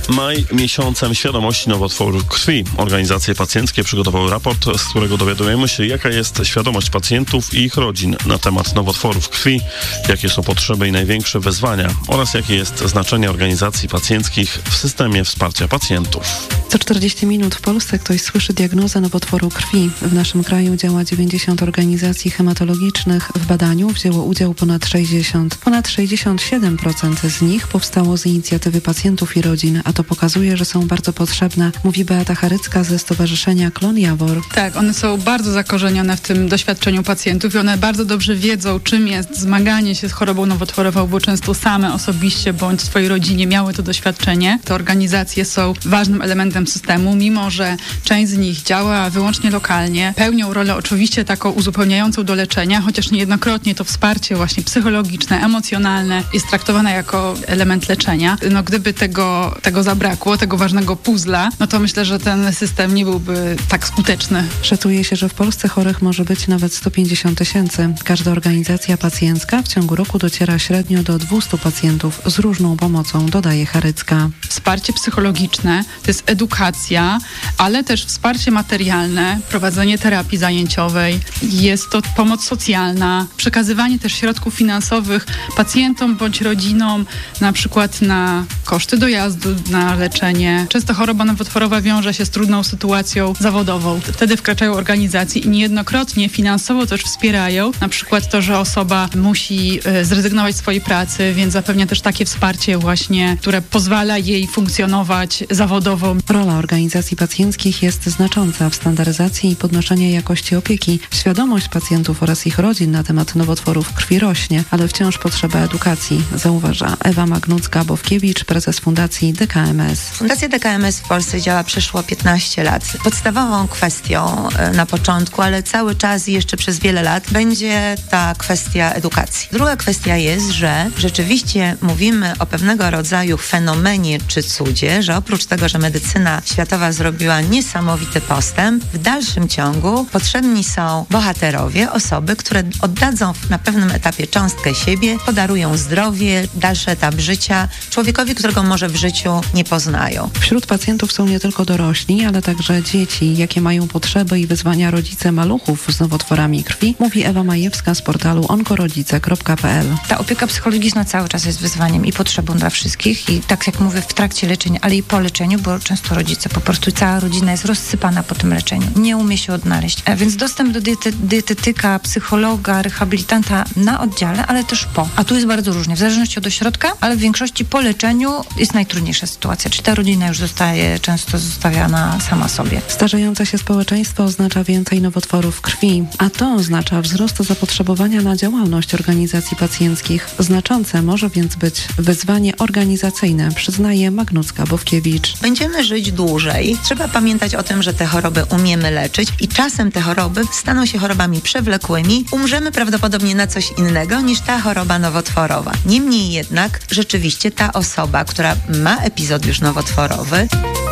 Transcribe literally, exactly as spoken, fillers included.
Maj miesiącem świadomości nowotworów krwi. Organizacje pacjenckie przygotowały raport, z którego dowiadujemy się, jaka jest świadomość pacjentów i ich rodzin na temat nowotworów krwi, jakie są potrzeby i największe wyzwania oraz jakie jest znaczenie organizacji pacjenckich w systemie wsparcia pacjentów. Co czterdzieści minut w Polsce ktoś słyszy diagnozę nowotworu krwi. W naszym kraju działa dziewięćdziesiąt organizacji hematologicznych. W badaniu wzięło udział ponad sześćdziesiąt. Ponad sześćdziesiąt siedem procent z nich powstało z inicjatywy pacjentów i rodzin, a to pokazuje, że są bardzo potrzebne, mówi Beata Charycka ze Stowarzyszenia Klon Jawor. Tak, one są bardzo zakorzenione w tym doświadczeniu pacjentów i one bardzo dobrze wiedzą, czym jest zmaganie się z chorobą nowotworową, bo często same osobiście bądź w swojej rodzinie miały to doświadczenie. Te organizacje są ważnym elementem systemu, mimo że część z nich działa wyłącznie lokalnie, pełnią rolę oczywiście taką uzupełniającą do leczenia, chociaż niejednokrotnie to wsparcie właśnie psychologiczne, emocjonalne jest traktowane jako element leczenia. No gdyby tego, tego zabrakło, tego ważnego puzzla, no to myślę, że ten system nie byłby tak skuteczny. Szacuje się, że w Polsce chorych może być nawet sto pięćdziesiąt tysięcy. Każda organizacja pacjencka w ciągu roku dociera średnio do dwieście pacjentów z różną pomocą, dodaje Charycka. Wsparcie psychologiczne to jest edukacja, ale też wsparcie materialne, prowadzenie terapii zajęciowej, jest to pomoc socjalna, przekazywanie też środków finansowych pacjentom bądź rodzinom, na przykład na koszty dojazdu, na leczenie. Często choroba nowotworowa wiąże się z trudną sytuacją zawodową. Wtedy wkraczają organizacje i niejednokrotnie finansowo też wspierają, na przykład to, że osoba musi y, zrezygnować z swojej pracy, więc zapewnia też takie wsparcie właśnie, które pozwala jej funkcjonować zawodowo. Rola organizacji pacjenckich jest znacząca w standaryzacji i podnoszeniu jakości opieki. Świadomość pacjentów oraz ich rodzin na temat nowotworów krwi rośnie, ale wciąż potrzeba edukacji, zauważa Ewa Magnucka-Bowkiewicz, prezes Fundacji D K M S. Fundacja D K M S w Polsce działa przeszło piętnaście lat. Podstawową kwestią na początku, ale cały czas i jeszcze przez wiele lat będzie ta kwestia edukacji. Druga kwestia jest, że rzeczywiście mówimy o pewnego rodzaju fenomenie czy cudzie, że oprócz tego, że medycyna światowa zrobiła niesamowity postęp, w dalszym ciągu potrzebni są bohaterowie, osoby, które oddadzą na pewnym etapie cząstkę siebie, podarują zdrowie, dalszy etap życia człowiekowi, którego może w życiu nie poznają. Wśród pacjentów są nie tylko dorośli, ale także dzieci. Jakie mają potrzeby i wyzwania rodzice maluchów z nowotworami krwi, mówi Ewa Majewska z portalu onkorodzice kropka p l. Ta opieka psychologiczna cały czas jest wyzwaniem i potrzebą dla wszystkich i tak jak mówię, w trakcie leczenia, ale i po leczeniu, bo często rodzice, po prostu cała rodzina jest rozsypana po tym leczeniu. Nie umie się odnaleźć. A więc dostęp do diety, dietetyka, psychologa, rehabilitanta na oddziale, ale też po. A tu jest bardzo różnie, w zależności od ośrodka, ale w większości po leczeniu jest najtrudniejsza sytuacja. Czyli ta rodzina już zostaje często zostawiana sama sobie. Starzejące się społeczeństwo oznacza więcej nowotworów krwi, a to oznacza wzrost zapotrzebowania na działalność organizacji pacjenckich. Znaczące może więc być wyzwanie organizacyjne, przyznaje Magnucka-Bowkiewicz. Będziemy żyć dłużej. Trzeba pamiętać o tym, że te choroby umiemy leczyć i czasem te choroby staną się chorobami przewlekłymi. Umrzemy prawdopodobnie na coś innego niż ta choroba nowotworowa. Niemniej jednak rzeczywiście ta osoba, która ma epizod już nowotworowy,